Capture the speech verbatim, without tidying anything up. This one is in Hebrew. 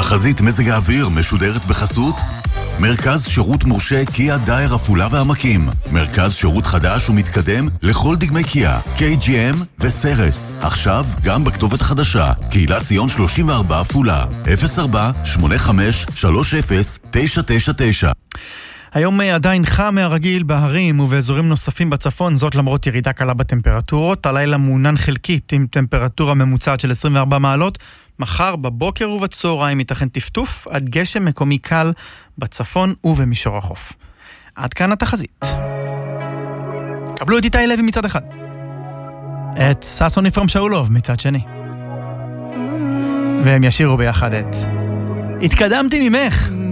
תחזית מזג האוויר משודרת בחסות מרכז שירות מורשה קיה דייר עפולה והעמקים. מרכז שירות חדש ומתקדם לכל דגמי קיה, קיי ג'י אם וסרס. עכשיו גם בכתובת חדשה, קהילת ציון שלושים וארבע עפולה, אפס ארבע שמונה חמש שלוש אפס תשע תשע תשע. היום עדיין חם מהרגיל בהרים ובאזורים נוספים בצפון, זאת למרות ירידה קלה בטמפרטורות. הלילה מעונן חלקית עם טמפרטורה ממוצעת של עשרים וארבע מעלות. מחר בבוקר ובצהריים ייתכן טפטוף עד גשם מקומי קל בצפון ובמישור החוף. עד כאן התחזית. קבלו את איתי לוי מצד אחד, את ששון יפרם שאולוב מצד שני, והם ישירו ביחד את התקדמתי ממך.